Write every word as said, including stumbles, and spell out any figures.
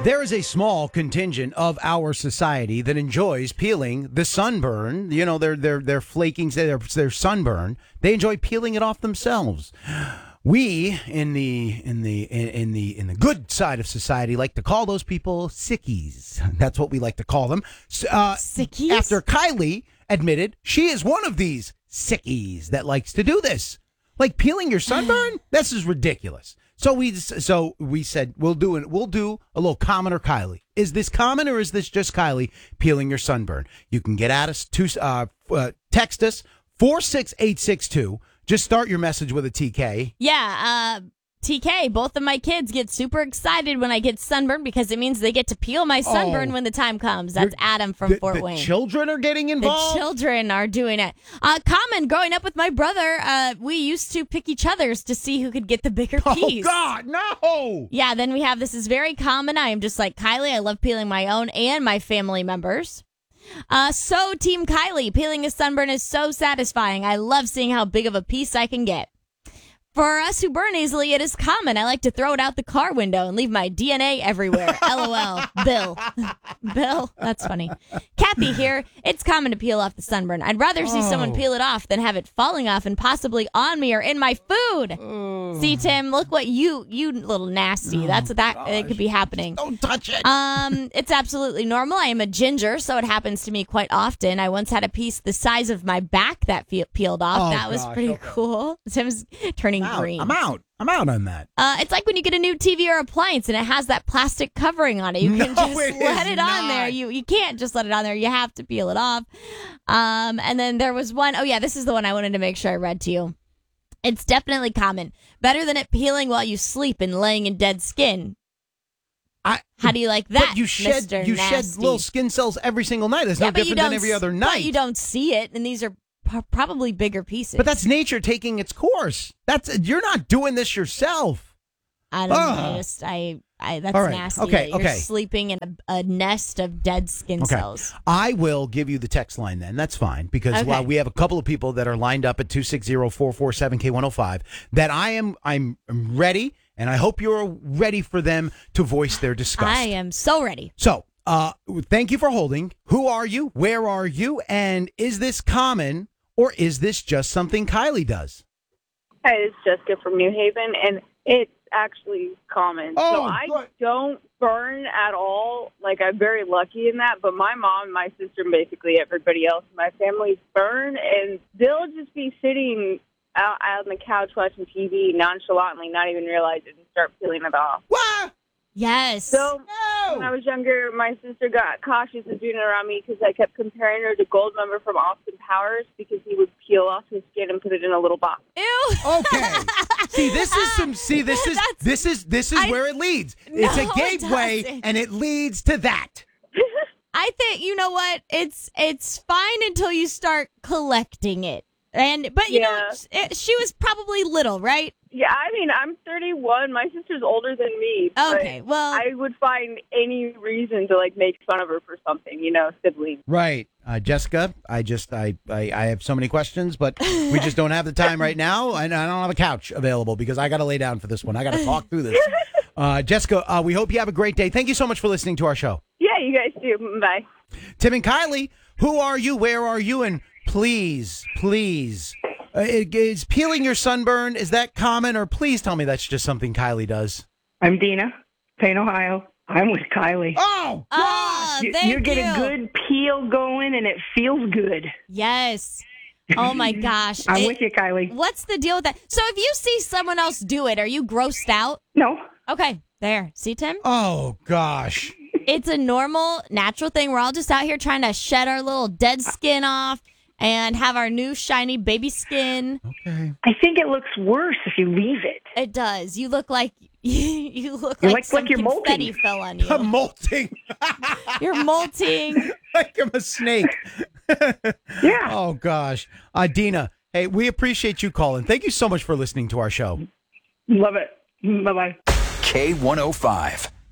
There is a small contingent of our society that enjoys peeling the sunburn. You know, their their their flakings, their their sunburn. They enjoy peeling it off themselves. We in the in the in, in the in the good side of society like to call those people sickies. That's what we like to call them. Uh, Sickies? After Kylie admitted she is one of these sickies that likes to do this, like peeling your sunburn. This is ridiculous. So we so we said we'll do it. We'll do a little common or Kylie. Is this common or is this just Kylie peeling your sunburn? You can get at us to uh, uh, text us four six eight six two. Just start your message with a T K. Yeah, uh, T K, both of my kids get super excited when I get sunburned because it means they get to peel my sunburn Oh. when the time comes. That's You're- Adam from the, Fort the Wayne. children are getting The involved. children are doing it. Uh, common, growing up with my brother, uh, we used to pick each other's to see who could get the bigger Oh piece. God, no! Yeah, then we have this is very common. I am just like Kylie. I love peeling my own and my family members. Uh, so Team Kylie, peeling a sunburn is so satisfying. I love seeing how big of a piece I can get. For us who burn easily, it is common. I like to throw it out the car window and leave my D N A everywhere. LOL. Bill. Bill, that's funny. Kathy here. It's common to peel off the sunburn. I'd rather see Oh. someone peel it off than have it falling off and possibly on me or in my food. Oh. See, Tim, look what you, you little nasty. That's what that, it could be happening. Don't touch it. Um, it's absolutely normal. I am a ginger, so it happens to me quite often. I once had a piece the size of my back that fe- peeled off. Oh, that was gosh, pretty okay. cool. Tim's turning I'm out. green. I'm out. I'm out on that. Uh, it's like when you get a new T V or appliance and it has that plastic covering on it. You can No, just it let is it on there. not. You you can't just let it on there. You have to peel it off. Um, and then there was one, oh yeah, this is the one I wanted to make sure I read to you. It's definitely common. Better than it peeling while you sleep and laying in dead skin. I. How do you like that, But you shed Mister you shed Nasty? little skin cells every single night. It's Yeah, no but you different than don't every s- other But night. you don't see it, and these are p- probably bigger pieces. But that's nature taking its course. That's you're not doing this yourself. I don't know. Ugh. I just I I that's All right. nasty. Okay, You're okay. sleeping in a, a nest of dead skin Okay. cells. I will give you the text line then. That's fine because Okay. while we have a couple of people that are lined up at two six zero, four four seven, K one oh five that I am I'm ready and I hope you're ready for them to voice their disgust. I am so ready. So, uh, thank you for holding. Who are you? Where are you? And is this common or is this just something Kylie does? Hi, it's Jessica from New Haven, and it's actually common. Oh, so I good. don't burn at all. Like, I'm very lucky in that. But my mom, my sister, and basically everybody else in my family burn, and they'll just be sitting out, out on the couch watching T V nonchalantly, not even realize it, and start peeling it off. What? Yes. So No. when I was younger, my sister got cautious of doing it around me because I kept comparing her to Goldmember from Austin Powers because he would peel off his skin and put it in a little box. Ew. Okay. See, this is some. See, this is That's- this is this is I- where it leads. It's No, a it gateway, doesn't. and it leads to that. I think you know what? It's it's fine until you start collecting it. And but you know Yeah. it, she was probably little, right? Yeah, I mean, I'm thirty-one. My sister's older than me. but Okay. Well, I would find any reason to, like, make fun of her for something, you know, siblings. Right, uh, Jessica. I just I, I I have so many questions, but we just don't have the time right now, and I don't have a couch available because I got to lay down for this one. I got to talk through this. Uh, Jessica, uh, we hope you have a great day. Thank you so much for listening to our show. Yeah, you guys do. Bye. Tim and Kylie, who are you? Where are you? And please, please, uh, is peeling your sunburn, is that common? Or please tell me that's just something Kylie does. I'm Dina, Payne, Ohio. I'm with Kylie. Oh, ah, you, thank you get you. a good peel going, and it feels good. Yes. Oh my gosh. I'm It- with you, Kylie. What's the deal with that? So if you see someone else do it, are you grossed out? No, Okay, there. See, Tim? oh gosh. It's a normal, natural thing. We're all just out here trying to shed our little dead skin off and have our new shiny baby skin. Okay. I think it looks worse if you leave it. It does. You look like you look You're like like- some like you're confetti molting. fell on you. I'm molting You're molting. like I'm a snake. Yeah. Oh gosh. Uh, Dina, hey, we appreciate you calling. Thank you so much for listening to our show. Love it. Bye-bye. K one oh five.